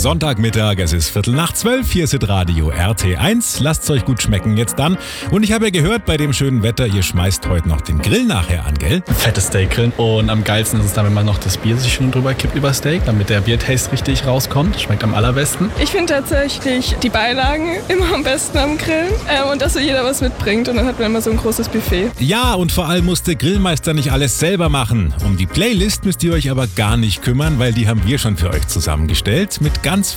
Sonntagmittag, es ist 11:45, hier ist Radio RT1. Lasst's euch gut schmecken jetzt dann. Und ich habe ja gehört, bei dem schönen Wetter, ihr schmeißt heute noch den Grill nachher an, gell? Fettes Steak grillen. Und am geilsten ist es dann, wenn man noch das Bier sich schön drüber kippt über Steak, damit der Biertaste richtig rauskommt. Schmeckt am allerbesten. Ich finde tatsächlich die Beilagen immer am besten am Grillen. Und dass so jeder was mitbringt und dann hat man immer so ein großes Buffet. Ja, und vor allem musste Grillmeister nicht alles selber machen. Um die Playlist müsst ihr euch aber gar nicht kümmern, weil die haben wir schon für euch zusammengestellt mit ganz